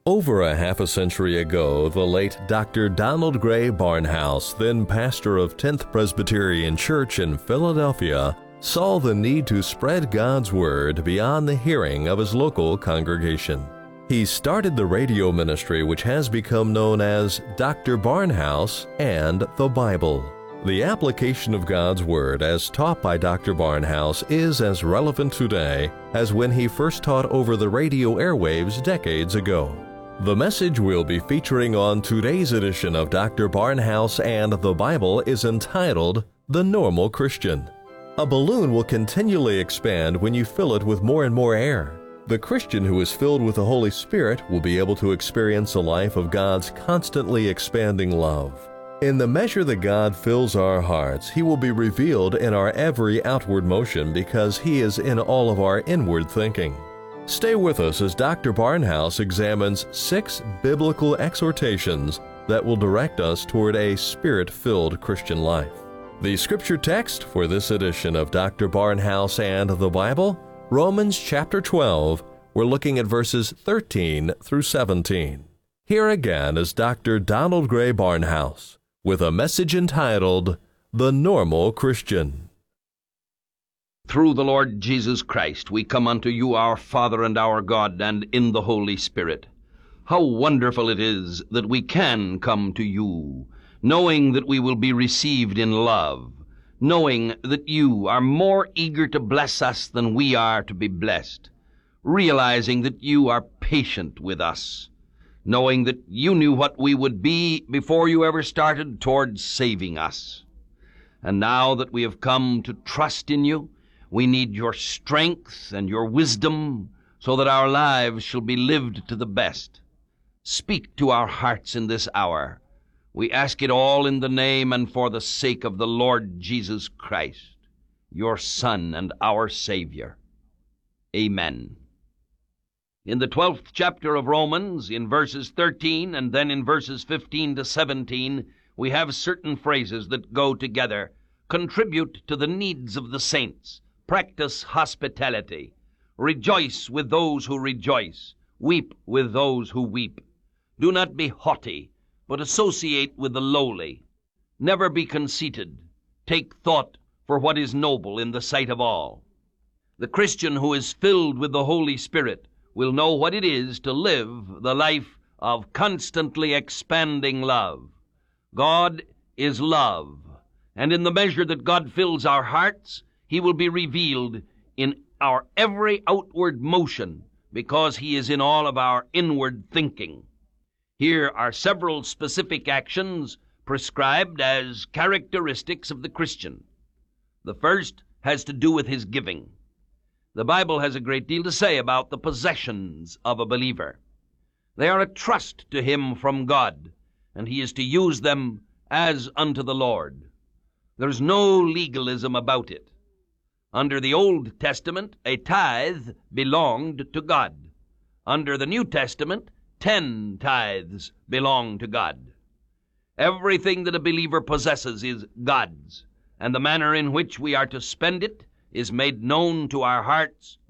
Over a half a century ago, the late Dr. Donald Gray Barnhouse, then pastor of 10th Presbyterian Church in Philadelphia, saw the need to spread God's Word beyond the hearing of his local congregation. He started the radio ministry which has become known as Dr. Barnhouse and the Bible. The application of God's Word as taught by Dr. Barnhouse is as relevant today as when he first taught over the radio airwaves decades ago. The message we'll be featuring on today's edition of Dr. Barnhouse and the Bible is entitled, The Normal Christian. A balloon will continually expand when you fill it with more and more air. The Christian who is filled with the Holy Spirit will be able to experience a life of God's constantly expanding love. In the measure that God fills our hearts, He will be revealed in our every outward motion because He is in all of our inward thinking. Stay with us as Dr. Barnhouse examines 6 biblical exhortations that will direct us toward a Spirit-filled Christian life. The scripture text for this edition of Dr. Barnhouse and the Bible, Romans chapter 12, we're looking at verses 13 through 17. Here again is Dr. Donald Gray Barnhouse with a message entitled, The Normal Christian. Through the Lord Jesus Christ, we come unto you, our Father and our God, and in the Holy Spirit. How wonderful it is that we can come to you, knowing that we will be received in love, knowing that you are more eager to bless us than we are to be blessed, realizing that you are patient with us, knowing that you knew what we would be before you ever started towards saving us. And now that we have come to trust in you, we need your strength and your wisdom so that our lives shall be lived to the best. Speak to our hearts in this hour. We ask it all in the name and for the sake of the Lord Jesus Christ, your Son and our Savior. Amen. In the 12th chapter of Romans, in verses 13 and then in verses 15 to 17, we have certain phrases that go together. Contribute to the needs of the saints. Practice hospitality. Rejoice with those who rejoice. Weep with those who weep. Do not be haughty, but associate with the lowly. Never be conceited. Take thought for what is noble in the sight of all. The Christian who is filled with the Holy Spirit will know what it is to live the life of constantly expanding love. God is love, and in the measure that God fills our hearts, He will be revealed in our every outward motion because He is in all of our inward thinking. Here are several specific actions prescribed as characteristics of the Christian. The first has to do with his giving. The Bible has a great deal to say about the possessions of a believer. They are a trust to him from God, and he is to use them as unto the Lord. There's no legalism about it. Under the Old Testament, a tithe belonged to God. Under the New Testament, 10 tithes belong to God. Everything that a believer possesses is God's, and the manner in which we are to spend it is made known to our hearts